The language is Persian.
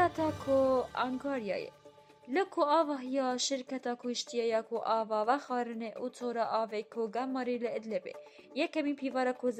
ولاياتا كو أنكاريا لكو آوه يا شركة كوشتيا كو آوه وخارنه وطورا آوه كو غماري لإدلبه يكمي بيوارا كو